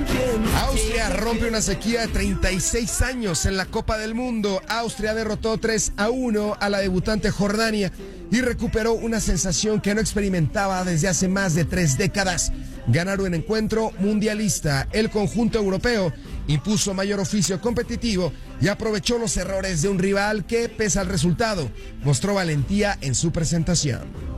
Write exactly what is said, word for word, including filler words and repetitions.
Austria rompe una sequía de treinta y seis años en la Copa del Mundo. Austria derrotó tres a uno a la debutante Jordania y recuperó una sensación que no experimentaba desde hace más de tres décadas. Ganar un encuentro mundialista. El conjunto europeo impuso mayor oficio competitivo y aprovechó los errores de un rival que, pese al resultado, mostró valentía en su presentación.